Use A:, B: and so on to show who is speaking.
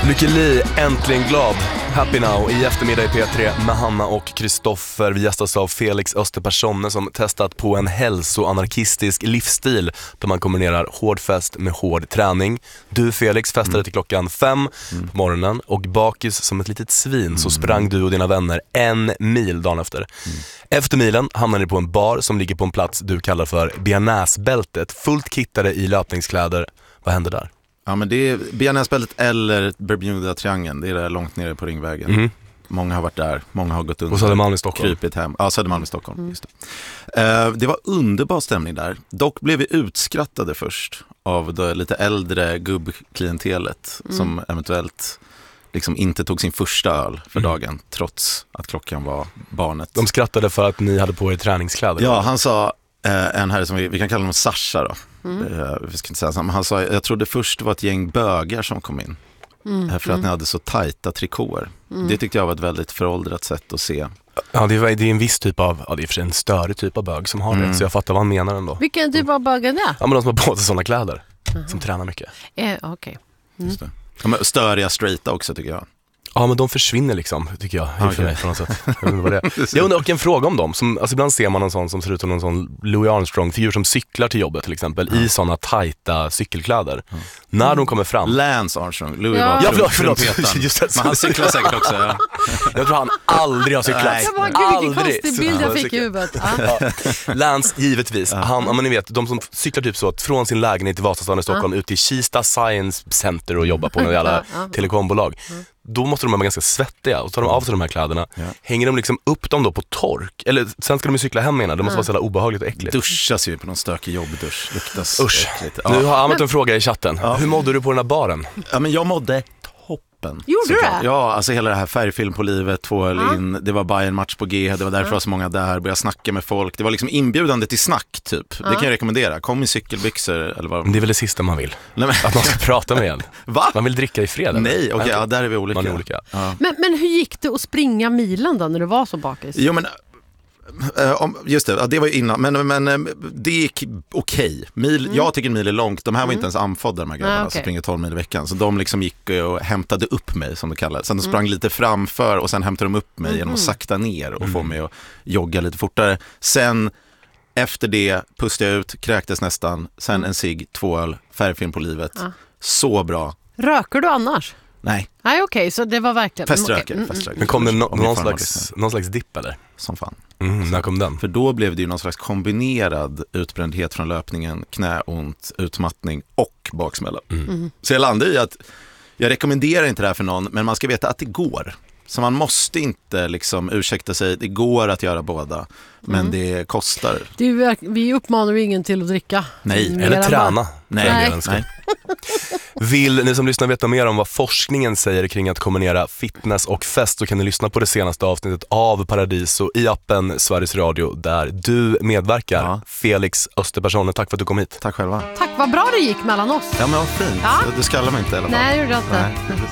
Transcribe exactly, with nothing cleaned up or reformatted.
A: Lykke Li, äntligen glad. Happy Now i eftermiddag i P tre med Hanna och Kristoffer. Vi gästas av Felix Österpersonne som testat på en hälsoanarkistisk livsstil där man kombinerar hård fest med hård träning. Du Felix festade mm. till klockan fem mm. på morgonen och bakis som ett litet svin mm. så sprang du och dina vänner en mil dagen efter. Mm. Efter milen hamnade ni på en bar som ligger på en plats du kallar för bearnaisebältet, fullt kittade i löpningskläder. Vad hände där?
B: Ja, men det är bearnaisebältet eller Bermuda-triangeln. Det är där långt nere på Ringvägen. Mm. Många har varit där. Många har gått under.
A: Och Södermalm i Stockholm.
B: Krypit hem. Ja, Södermalm i Stockholm. Mm. Just det. Uh, det var underbar stämning där. Dock blev vi utskrattade först av det lite äldre gubbklientelet mm. som eventuellt liksom inte tog sin första öl för mm. dagen trots att klockan var barnet.
A: De skrattade för att ni hade på er träningskläder.
B: Ja, han sa uh, en herre som vi, vi kan kalla honom Sasha då. Mm. Uh, vi ska inte säga så, men han sa, jag trodde först det var ett gäng bögar som kom in. Mm. För att mm. ni hade så tajta trikåer. Mm. Det tyckte jag var ett väldigt föråldrat sätt att se.
A: Ja, det är, det är en viss typ av, ja, det är för sig en större typ av bög som har mm. det. Så jag fattar vad han menar ändå.
C: Vilken typ av bög är det?
A: Ja, men de som har på sig sådana kläder. Mm. Som tränar mycket.
C: Eh, Okej. Okay. Mm.
B: Just det. Ja, men störiga straighta också tycker jag.
A: Ja, men de försvinner liksom, tycker jag, okay. för mig på något sätt. Jag undrar vad det är. Jag undrar, och en fråga om dem. Som, alltså ibland ser man någon sån som ser ut som någon sån Louis Armstrong-figur som cyklar till jobbet till exempel, mm. i såna tajta cykelkläder. Mm. När de kommer fram...
B: Lance Armstrong, Louis
C: ja.
B: var
A: ja, förlåt, förlåt. Just det.
B: Men han cyklar säkert också. Ja.
A: Jag tror han aldrig har cyklat.
C: Nej. Det var en konstig bild jag fick i huvudet. Ja.
A: Ja. Lance, givetvis.
B: Ja.
A: Han, men ni vet, de som cyklar typ så att från sin lägenhet i Vasastan i Stockholm ja. ut till Kista Science Center och jobbar på några jävla ja. Ja. telekombolag. Ja. Då måste de vara ganska svettiga och tar de av sig de här kläderna. Ja. Hänger de liksom upp dem då på tork? Eller sen ska de ju cykla hem igen. Det måste ja. vara så jävla obehagligt och äckligt.
B: Duschas ju på någon stökig jobbdusch. Luktas
A: Usch.
B: äckligt.
A: Ja. Nu har Amat en fråga i chatten. Ja. Hur mådde du på den här baren?
B: Ja, men jag mådde toppen.
C: Gjorde du det?
B: Ja, alltså hela det här färgfilm på livet, två öl ja. in. Det var Bayern-match på G. Det var därför ja. var så många där. Började snacka med folk. Det var liksom inbjudande till snack typ. Ja. Det kan jag rekommendera. Kom i cykelbyxor eller vad.
A: Men det är väl det sista man vill.
B: Nej, men...
A: Att man ska prata med en.
B: Va?
A: Man vill dricka i fred.
B: Nej, okej, okay, ja, där är vi olika.
A: Man är olika.
B: Ja.
C: Men, men hur gick det att springa milen då när du var så bakis?
B: Jo, men just det, det var ju innan. Men, men det gick okej. Mil, mm. Jag tycker en mil är långt. De här var mm. inte ens amfodda, de här grabbarna, ah, okay. som springer tolv mil i veckan. Så de liksom gick och hämtade upp mig, som det kallas. Sen de sprang mm. lite framför och sen hämtade de upp mig mm. genom att sakta ner och mm. få mig att jogga lite fortare. Sen efter det pustade jag ut, kräktes nästan. Sen mm. en cigg, två öl, färgfilm på livet. Ah. Så bra.
C: Röker du annars?
B: Nej.
C: Nej, okej, okay, så det var verkligen...
B: Feströker,
C: mm,
B: feströker.
A: Men kom det no- någon, slags, någon slags dipp eller?
B: Som fan.
A: Mm, när kom den?
B: För då blev det ju någon slags kombinerad utbrändhet från löpningen, knäont, utmattning och baksmälla. Mm. Mm. Så jag landade i att jag rekommenderar inte det här för någon, men man ska veta att det går. Så man måste inte liksom ursäkta sig, det går att göra båda, men mm. det kostar.
C: Det är, vi uppmanar ju ingen till att dricka.
A: Nej, eller träna.
B: Nej,
C: Nej.
B: Nej.
A: Vill ni som lyssnar veta mer om vad forskningen säger kring att kombinera fitness och fest, så kan ni lyssna på det senaste avsnittet av Paradiso i appen Sveriges Radio där du medverkar. Ja. Felix Österpersonne, tack för att du kom hit.
B: Tack själva.
C: Tack, vad bra det gick mellan oss.
B: Ja, men vad fint. Ja. Du skallar mig inte i alla fall.
C: Nej, det gjorde jag inte.
B: Nej.